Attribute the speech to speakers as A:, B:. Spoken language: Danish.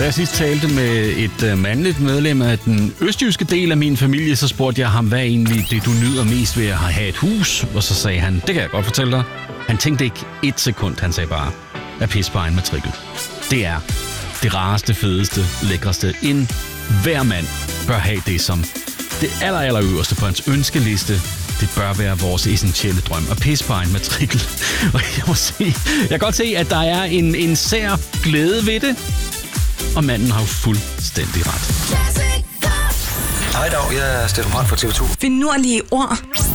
A: Da jeg sidst talte med et mandligt medlem af den østjyske del af min familie, så spurgte jeg ham, hvad egentlig det, du nyder mest ved at have et hus? Og så sagde han, det kan jeg godt fortælle dig. Han tænkte ikke et sekund, han sagde bare, at pisse på egen matrikel. Det er det rareste, fedeste, lækreste. Hver mand bør have det som det aller øverste på hans ønskeliste. Det bør være vores essentielle drøm at pisse på egen matrikel. Og jeg kan godt se, at der er en sær glæde ved det. Og manden har jo fuldstændig ret.
B: Hej Dag, jeg er Steffen Brandt fra TV2.
C: Finurlige ord.